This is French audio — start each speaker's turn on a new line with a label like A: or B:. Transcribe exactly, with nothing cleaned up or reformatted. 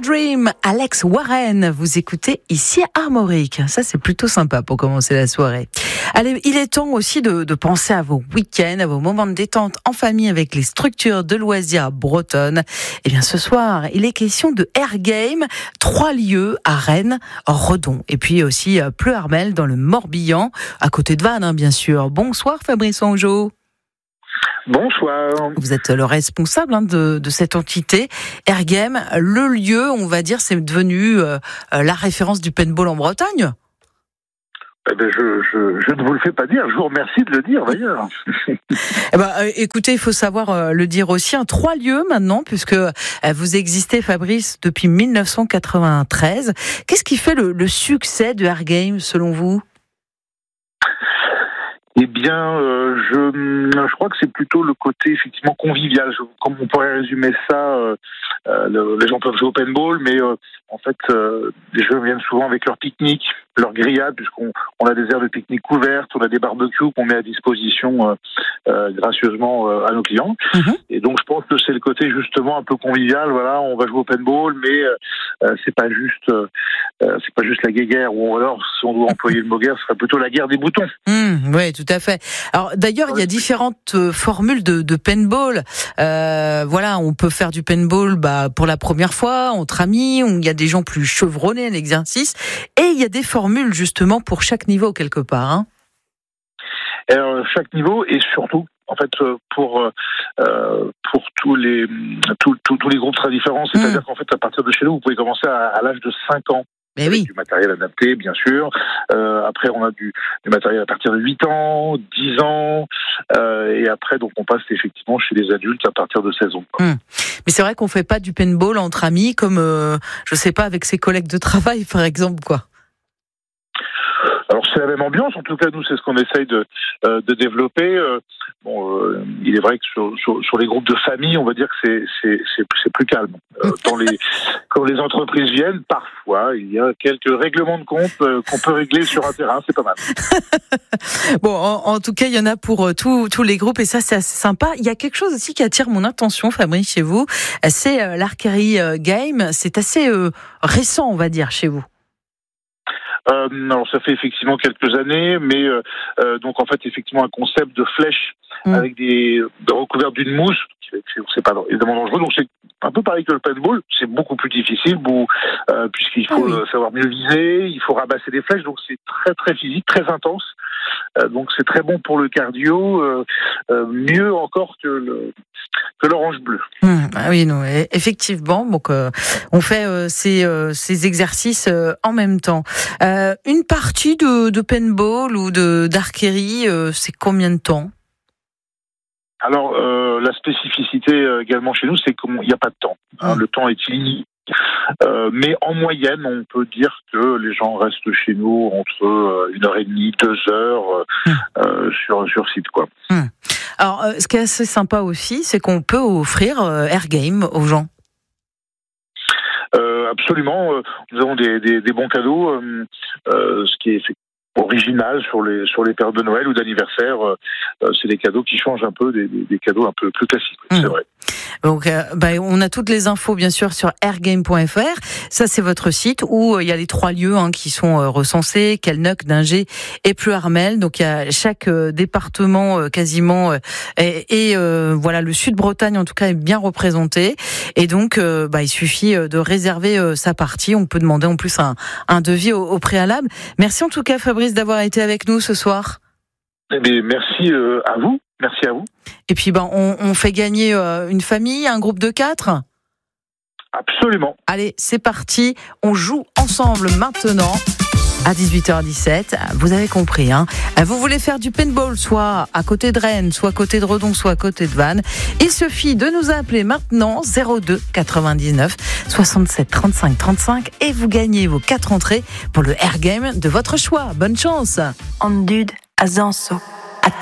A: Dream, Alex Warren, vous écoutez ici à Armorique. Ça, c'est plutôt sympa pour commencer la soirée. Allez, il est temps aussi de, de penser à vos week-ends, à vos moments de détente en famille avec les structures de loisirs bretonnes. Et bien, ce soir, il est question de Air Game, trois lieux à Rennes, Redon, et puis aussi Pleuharmel dans le Morbihan, à côté de Vannes, hein, bien sûr. Bonsoir, Fabrice Angeau.
B: Bonsoir.
A: Vous êtes le responsable hein, de, de cette entité. Air Game, le lieu, on va dire, c'est devenu euh, la référence du paintball en Bretagne.
B: Eh ben je, je, je ne vous le fais pas dire, je vous remercie de le dire d'ailleurs.
A: Eh ben, euh, écoutez, il faut savoir euh, le dire aussi, hein, trois lieux maintenant, puisque euh, vous existez, Fabrice, depuis dix-neuf cent quatre-vingt-treize. Qu'est-ce qui fait le, le succès de Air Game, selon vous ?
B: Eh bien, euh, je, je crois que c'est plutôt le côté effectivement convivial. Je, comme on pourrait résumer ça, euh, euh, le, les gens peuvent jouer au paintball, mais euh, en fait, euh, les jeux viennent souvent avec leur pique-nique, leur grillade, puisqu'on on a des aires de pique-nique couvertes, on a des barbecues qu'on met à disposition euh, euh, gracieusement euh, à nos clients. Mmh. Et donc, je pense que c'est le côté justement un peu convivial. Voilà, on va jouer au paintball, mais euh, c'est pas juste, euh, c'est pas juste la guéguerre. Ou alors, si on doit employer le mot guerre, ce serait plutôt la guerre des boutons.
A: Mmh, oui, tout à fait. Alors d'ailleurs, il y a différentes euh, formules de, de paintball. Euh, voilà, on peut faire du paintball bah, pour la première fois, entre amis. Il y a des gens plus chevronnés à l'exercice. Et il y a des formules justement pour chaque niveau quelque part. Hein.
B: Alors, chaque niveau et surtout, en fait, pour euh, pour tous les tous, tous, tous les groupes très différents. C'est-à-dire mmh. qu'en fait, à partir de chez nous, vous pouvez commencer à, à l'âge de cinq ans.
A: Mais
B: avec
A: oui.
B: Du matériel adapté, bien sûr. Euh, après, on a du, du matériel à partir de huit ans, dix ans. Euh, et après, donc, on passe effectivement chez les adultes à partir de seize ans.
A: Hum. Mais c'est vrai qu'on fait pas du paintball entre amis comme, euh, je sais pas, avec ses collègues de travail, par exemple, quoi.
B: Alors c'est la même ambiance, en tout cas nous c'est ce qu'on essaye de, euh, de développer. Euh, bon, euh, il est vrai que sur, sur, sur les groupes de famille, on va dire que c'est, c'est, c'est, c'est plus calme. Euh, dans les, quand les entreprises viennent, parfois il y a quelques règlements de compte euh, qu'on peut régler sur un terrain, c'est pas mal.
A: Bon, en, en tout cas il y en a pour euh, tous, tous les groupes et ça c'est assez sympa. Il y a quelque chose aussi qui attire mon attention, Fabrice, chez vous, c'est euh, l'Archery euh, Game. C'est assez euh, récent, on va dire, chez vous.
B: Euh, alors ça fait effectivement quelques années, mais euh, euh, donc en fait effectivement un concept de flèche mmh. avec des recouvertes d'une mousse, c'est pas évidemment dangereux, donc c'est un peu pareil que le paintball, c'est beaucoup plus difficile où, euh, puisqu'il faut ah oui. savoir mieux viser, il faut rabasser des flèches, donc c'est très très physique, très intense, euh, donc c'est très bon pour le cardio, euh, euh, mieux encore que le que l'orange bleu.
A: Mmh, ah oui, non, effectivement. Donc, euh, on fait euh, ces, euh, ces exercices euh, en même temps. Euh, une partie de, de paintball ou de d'archery, euh, c'est combien de temps ?
B: Alors, euh, la spécificité euh, également chez nous, c'est qu'il n'y a pas de temps. Hein, mmh. Le temps est illimité. Euh, mais en moyenne, on peut dire que les gens restent chez nous entre euh, une heure et demie, deux heures euh, mmh. euh, sur sur site, quoi.
A: Mmh. Alors, euh, ce qui est assez sympa aussi, c'est qu'on peut offrir euh, Air Game aux gens.
B: Euh, absolument. Euh, nous avons des, des, des bons cadeaux, euh, euh, ce qui est original sur les sur les périodes de Noël ou d'anniversaire. Euh, c'est des cadeaux qui changent un peu des, des, des cadeaux un peu plus classiques. Mmh. C'est vrai.
A: Donc, euh, bah, on a toutes les infos bien sûr sur airgame point f r. Ça, c'est votre site où il euh, y a les trois lieux hein, qui sont euh, recensés, Calneuc, Dingé et Pleuharmel. Donc, il y a chaque euh, département euh, quasiment euh, et, et euh, voilà le Sud-Bretagne en tout cas est bien représenté. Et donc, euh, bah, il suffit de réserver euh, sa partie. On peut demander en plus un, un devis au, au préalable. Merci en tout cas, Fabrice, d'avoir été avec nous ce soir.
B: Eh bien, merci euh, à vous. Merci à vous.
A: Et puis, ben, on, on fait gagner euh, une famille, un groupe de quatre ?
B: Absolument.
A: Allez, c'est parti. On joue ensemble maintenant à dix-huit heures dix-sept. Vous avez compris, hein. Vous voulez faire du paintball, soit à côté de Rennes, soit à côté de Redon, soit à côté de Vannes. Il suffit de nous appeler maintenant zéro deux quatre-vingt-dix-neuf soixante-sept trente-cinq trente-cinq et vous gagnez vos quatre entrées pour le Air Game de votre choix. Bonne chance.
C: Ondud Azanso.